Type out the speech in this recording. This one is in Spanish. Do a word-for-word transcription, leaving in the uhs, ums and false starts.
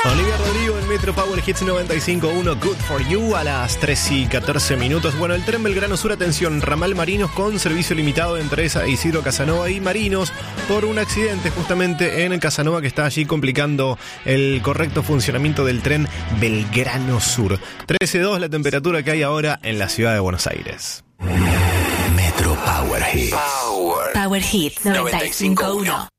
Olivia Rodrigo en Metro Power Hits noventa y cinco punto uno, Good For You, a las tres y catorce minutos. Bueno, el tren Belgrano Sur, atención, ramal Marinos con servicio limitado entre esa Isidro Casanova y Marinos por un accidente justamente en Casanova que está allí complicando el correcto funcionamiento del tren Belgrano Sur. trece dos la temperatura que hay ahora en la ciudad de Buenos Aires. Metro Power Hits. Power Hits noventa y cinco punto uno.